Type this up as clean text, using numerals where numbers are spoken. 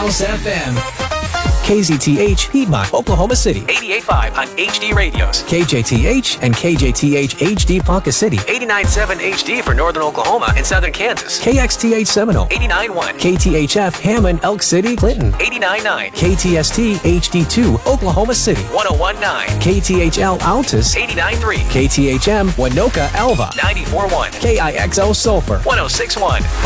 House FM. KZTH, Piedmont, Oklahoma City. 88.5 on HD radios. KJTH and KJTH HD Ponca City. 89.7 HD for Northern Oklahoma and Southern Kansas. KXTH Seminole. 89.1. KTHF Hammond, Elk City, Clinton. 89.9. KTST HD2 Oklahoma City. 101.9. KTHL Altus. 89.3. KTHM Winoka Alva. 94.1. KIXO Sulphur. 106.1.